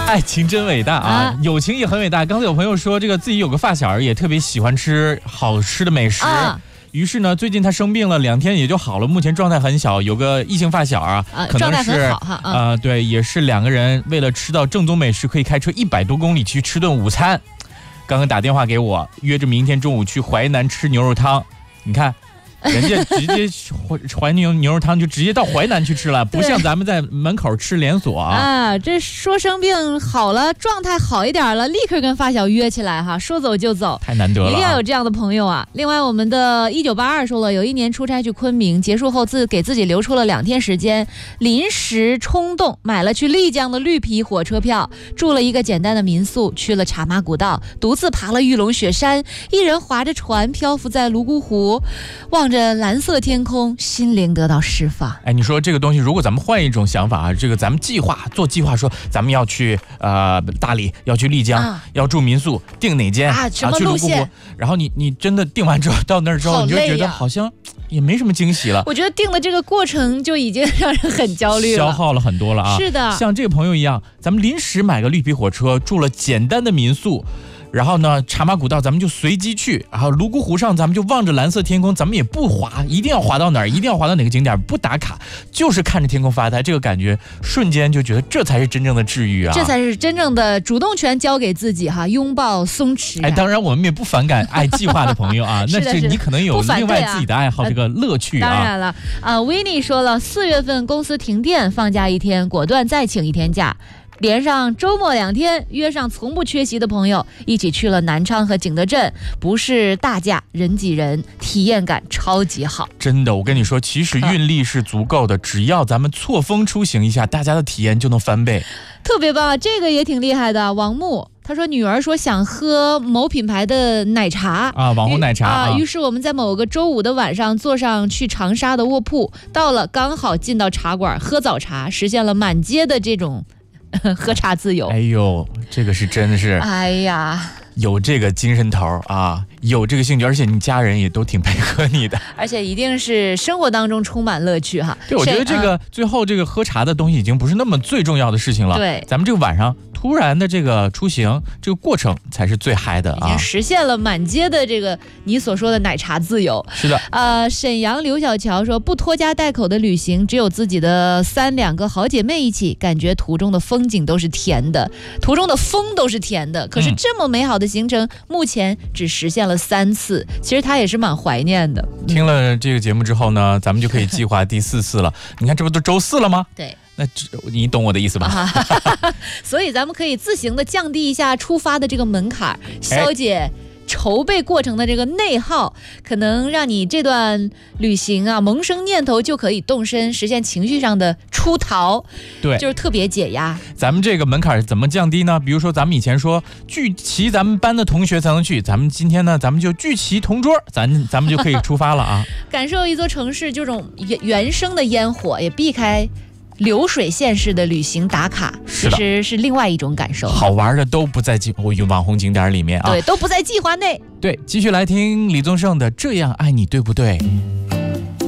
爱情真伟大啊，友情也很伟大。刚才有朋友说，这个自己有个发小也特别喜欢吃好吃的美食。于是呢，最近他生病了2天也就好了，目前状态很小，有个异性发小可能是对，也是2个人为了吃到正宗美食，可以开车100多公里去吃顿午餐。刚刚打电话给我，约着明天中午去淮南吃牛肉汤。你看，人家直接淮牛肉汤就直接到淮南去吃了，不像咱们在门口吃连锁这说生病好了，状态好一点了，立刻跟发小约起来哈，说走就走， 太难得了， 一定要有这样的朋友啊。另外，我们的1982说了，有一年出差去昆明，结束后给自己留出了2天时间，临时冲动买了去丽江的绿皮火车票，住了一个简单的民宿，去了茶马古道，独自爬了玉龙雪山，一人划着船漂浮在泸沽湖，望着蓝色天空，心灵得到释放。 你说这个东西，如果咱们换一种想法这个咱们做计划说，咱们要去大理，要去丽江，要住民宿，订哪间什么路线， 然后你真的订完之后到那儿之后，你就觉得好像也没什么惊喜了。 我觉得订的这个过程就已经让人很焦虑了， 消耗了很多了啊。 是的， 像这个朋友一样，咱们临时买个绿皮火车，住了简单的民宿。然后呢，茶马古道咱们就随机去，然后泸沽湖上咱们就望着蓝色天空，咱们也不滑，一定要滑到哪儿，一定要滑到哪个景点，不打卡，就是看着天空发呆，这个感觉瞬间就觉得这才是真正的治愈啊！ 这才是真正的主动权交给自己哈，拥抱松弛。 当然我们也不反感爱计划的朋友啊，那是你可能有另外自己的爱好，这个乐趣啊。 当然了，Winnie 说了，4月份公司停电，放假1天，果断再请1天假。连上周末2天，约上从不缺席的朋友，一起去了南昌和景德镇，不是大假，人挤人，体验感超级好。 真的，我跟你说，其实运力是足够的，只要咱们错峰出行一下，大家的体验就能翻倍。 特别棒，这个也挺厉害的。王木他说，女儿说想喝某品牌的奶茶网红奶茶于是我们在某个周五的晚上坐上去长沙的卧铺，到了刚好进到茶馆喝早茶，实现了满街的这种喝茶自由。 哎呦，这个是真的是，有这个精神头有这个兴趣，而且你家人也都挺配合你的， 而且一定是生活当中充满乐趣哈。 对，我觉得这个最后这个喝茶的东西已经不是那么最重要的事情了。 对， 咱们这个晚上突然的这个出行，这个过程才是最嗨的已经实现了满街的这个你所说的奶茶自由。 是的， 沈阳刘小乔说，不拖家带口的旅行，只有自己的2个好姐妹一起，感觉途中的风景都是甜的，途中的风都是甜的。可是这么美好的行程，目前只实现了3次，其实他也是蛮怀念的。 听了这个节目之后呢，咱们就可以计划第4次了。你看，这不都周4了吗？ 对。 那你懂我的意思吧？ 所以咱们可以自行的降低一下出发的这个门槛，消解筹备过程的这个内耗，可能让你这段旅行萌生念头就可以动身，实现情绪上的出逃。 对， 就是特别解压。 咱们这个门槛怎么降低呢？比如说咱们以前说聚齐咱们班的同学才能去，咱们今天呢，咱们就聚齐同桌，咱们就可以出发了啊！ 感受一座城市这种原生的烟火，也避开流水线式的旅行打卡，其实是另外一种感受。 好玩的都不在网红景点里面对，都不在计划内。 对，继续来听李宗盛的《这样爱你对不对》。